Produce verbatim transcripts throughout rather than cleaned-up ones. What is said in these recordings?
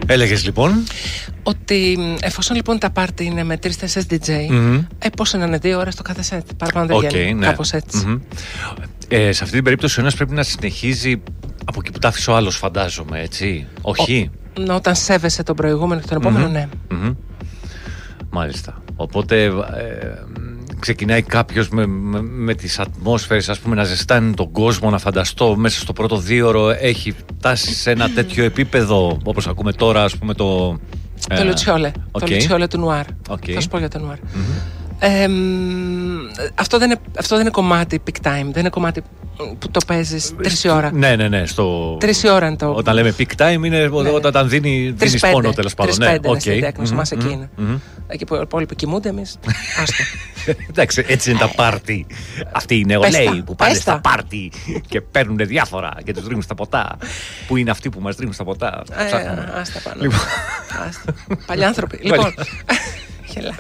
Έλεγες λοιπόν ότι εφόσον λοιπόν τα πάρτι είναι με τρεις-τέσσερις ντι τζέι, mm-hmm. ε, πόσο να είναι δύο ώρες το κάθε σετ. Παραπάνω δεν okay, βγαίνει. Ναι. Κάπως έτσι. Mm-hmm. Ε, σε αυτή την περίπτωση ο ένας πρέπει να συνεχίζει από εκεί που τα άφησε ο άλλος, φαντάζομαι, έτσι. Όχι. Ο, όταν σέβεσαι τον προηγούμενο και τον επόμενο, mm-hmm. ναι. Mm-hmm. Μάλιστα. Οπότε ε, ξεκινάει κάποιος με, με, με τις ατμόσφαιρες, ας πούμε, να ζεστάνει τον κόσμο, να φανταστώ μέσα στο πρώτο δίωρο έχει φτάσει σε ένα τέτοιο επίπεδο, όπως ακούμε τώρα, ας πούμε, το... Το ε, Λουτσιόλε. Okay. Το Λουτσιόλε του Νουάρ. Okay. Θα σου πω για το Νουάρ. Mm-hmm. Ε, αυτό, δεν είναι, αυτό δεν είναι κομμάτι peak time. Δεν είναι κομμάτι που το παίζεις τρεις ώρα. Ναι, ναι, ναι. Στο... Τρεις ώρα είναι το. Όταν λέμε peak time είναι ναι, όταν δίνει, δίνεις πόνο, τέλος πάντων. Τρεις πέντε ναι, okay. στην τέκνος mm-hmm, μας εκεί είναι. Mm-hmm. Εκεί που οι υπόλοιποι κοιμούνται, εμείς. Άστο. Εντάξει, έτσι είναι τα πάρτι. Αυτοί οι νεολαίοι που πάνε στα πάρτι και παίρνουν διάφορα και τους ρίχνουν στα ποτά. Πού είναι αυτοί που μας ρίχνουν στα ποτά. Άστα πάνω. Παλιάνθρωποι. Λοιπόν. Γελά.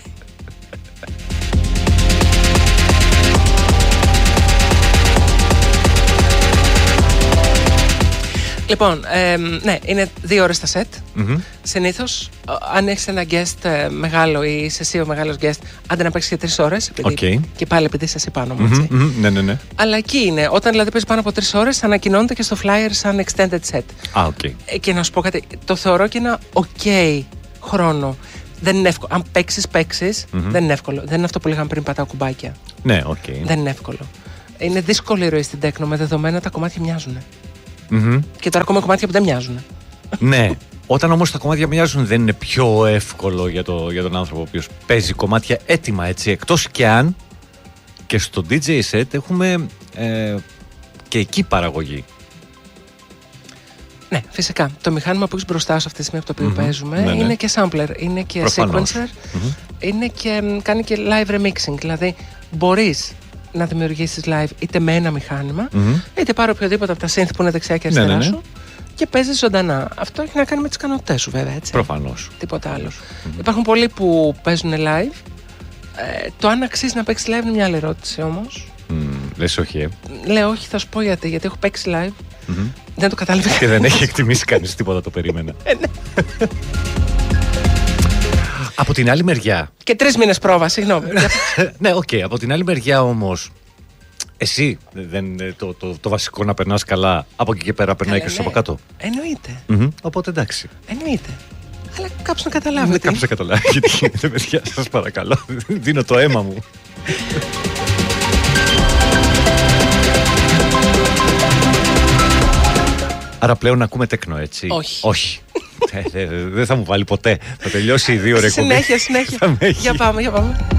Λοιπόν, ε, ναι, είναι δύο ώρες τα σετ. Mm-hmm. Συνήθως, αν έχεις ένα guest ε, μεγάλο ή είσαι εσύ ο μεγάλος guest, άντε να παίξεις για τρεις ώρες. Επειδή, okay. Και πάλι επειδή είσαι εσύ πάνω μου, έτσι. Mm-hmm. Ναι, ναι, ναι. Αλλά εκεί είναι. Όταν δηλαδή παίζει πάνω από τρεις ώρες, ανακοινώνεται και στο flyer σαν extended set. Ah, okay. ε, και να σου πω κάτι, το θεωρώ και ένα ok χρόνο. Δεν είναι εύκολο. Αν παίξεις, παίξεις, mm-hmm. δεν είναι εύκολο. Δεν είναι αυτό που λέγαμε πριν, πατάω κουμπάκια. Ναι, οκ. Okay. Δεν είναι εύκολο. Είναι δύσκολη η ροή στην τέκνο, με δεδομένα τα κομμάτια μοιάζουν. Mm-hmm. Και τώρα ακόμα κομμάτια που δεν μοιάζουν. Ναι. Όταν όμως τα κομμάτια μοιάζουν, δεν είναι πιο εύκολο για, το, για τον άνθρωπο ο οποίος παίζει κομμάτια έτοιμα, έτσι. Εκτός και αν και στο ντι τζέι set έχουμε ε, και εκεί παραγωγή. Ναι, φυσικά. Το μηχάνημα που έχεις μπροστά σου αυτή τη στιγμή από το οποίο mm-hmm. παίζουμε ναι, ναι. είναι και sampler, είναι και Προφανώς. sequencer, mm-hmm. είναι και, κάνει και live remixing. Δηλαδή μπορείς να δημιουργήσεις live είτε με ένα μηχάνημα, mm-hmm. είτε πάρω οποιοδήποτε από τα synth που είναι δεξιά και αριστερά ναι, ναι, ναι. σου και παίζεις ζωντανά. Αυτό έχει να κάνει με τις ικανότητές σου, βέβαια. Έτσι. Προφανώς. Τίποτα άλλο. Mm-hmm. Υπάρχουν πολλοί που παίζουν live. Ε, το αν αξίζει να παίξει live είναι μια άλλη ερώτηση όμως. Mm, λες όχι, ε. Λέω όχι, θα σου πω γιατί. Γιατί έχω παίξει live. Mm-hmm. Δεν το κατάλαβε. Και δεν έχει εκτιμήσει κανείς τίποτα, το περίμενα. Από την άλλη μεριά. Και τρεις μήνες πρόβα, συγγνώμη. Ναι, οκ. Okay. Από την άλλη μεριά όμως, εσύ δεν το, το, το βασικό να περνάς καλά. Από εκεί και πέρα περνάει και στο από κάτω. Εννοείται. Mm-hmm. Οπότε εντάξει. Εννοείται. Αλλά κάποιος να καταλάβει. Ναι, κάποιος να καταλάβει. Γιατί γίνεται, παιδιά, σας παρακαλώ. Δίνω το αίμα μου. Άρα πλέον ακούμε τέκνο, έτσι. Όχι. Όχι. Δεν θα μου βάλει ποτέ. Θα τελειώσει η δύο ρε εκπομπή. Συνέχεια, συνέχεια. Για πάμε, για πάμε.